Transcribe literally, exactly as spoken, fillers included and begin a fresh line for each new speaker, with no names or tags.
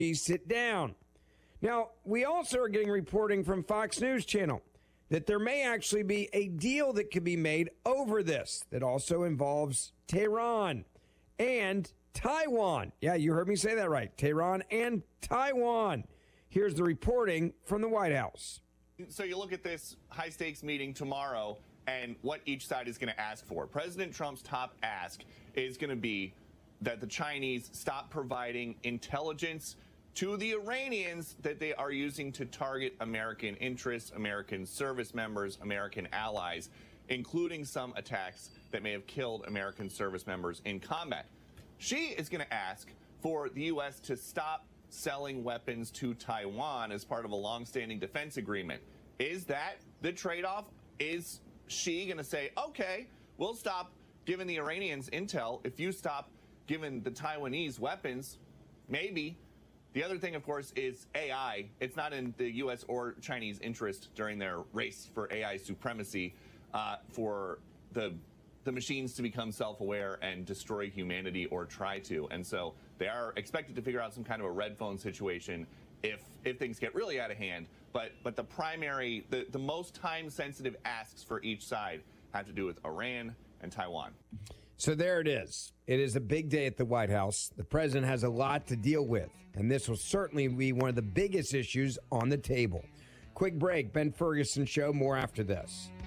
sit down. Now, we also are getting reporting from Fox News Channel that there may actually be a deal that could be made over this that also involves Tehran and Taiwan. Yeah, you heard me say that right. Tehran and Taiwan. Here's the reporting from the White House.
So you look at this high-stakes meeting tomorrow and what each side is going to ask for. President Trump's top ask is going to be that the Chinese stop providing intelligence to the Iranians that they are using to target American interests, American service members, American allies, including some attacks that may have killed American service members in combat. She is going to ask for the U S to stop selling weapons to Taiwan as part of a longstanding defense agreement. Is that the trade-off? Is she going to say, okay, we'll stop giving the Iranians intel if you stop giving the Taiwanese weapons? Maybe. The other thing, of course, is A I. It's not in the U S or Chinese interest during their race for A I supremacy uh, for the the machines to become self-aware and destroy humanity or try to. And so they are expected to figure out some kind of a red phone situation if if things get really out of hand. But but the primary, the, the most time-sensitive asks for each side have to do with Iran and Taiwan.
So there it is. It is a big day at the White House. The president has a lot to deal with, and this will certainly be one of the biggest issues on the table. Quick break. Ben Ferguson Show. More after this.